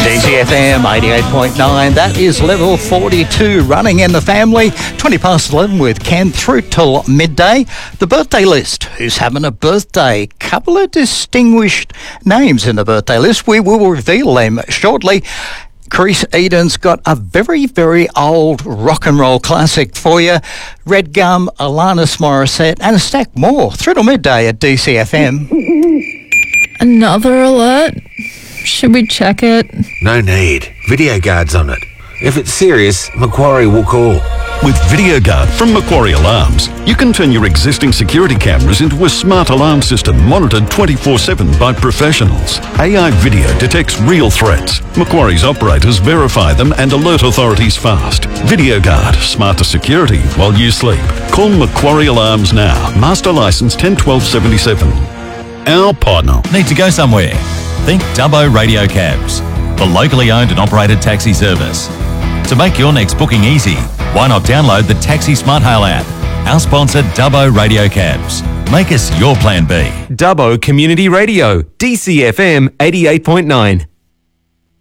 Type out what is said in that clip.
DCFM 88.9, that is level 42, running in the family, 20 past 11 with Ken through till midday. The birthday list, who's having a birthday? Couple of distinguished names in the birthday list. We will reveal them shortly. Chris Eden's got a very, very old rock and roll classic for you. Red Gum, Alanis Morissette, and a stack more through till midday at DCFM. Another alert? Should we check it? No need. Video guard's on it. If it's serious, Macquarie will call. With Video Guard from Macquarie Alarms, you can turn your existing security cameras into a smart alarm system monitored 24/7 by professionals. AI video detects real threats. Macquarie's operators verify them and alert authorities fast. Video Guard, smarter security while you sleep. Call Macquarie Alarms now. Master license 101277. Our partner. Need to go somewhere? Think Dubbo Radio Cabs, the locally owned and operated taxi service. To make your next booking easy, why not download the Taxi Smart Hail app? Our sponsor, Dubbo Radio Cabs. Make us your plan B. Dubbo Community Radio, DCFM 88.9.